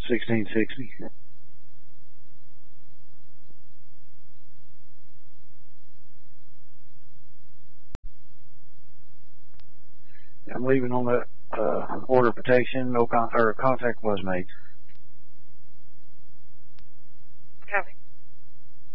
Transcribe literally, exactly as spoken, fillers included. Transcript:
sixteen sixty. I'm leaving on that uh, order of protection. No con or contact was made.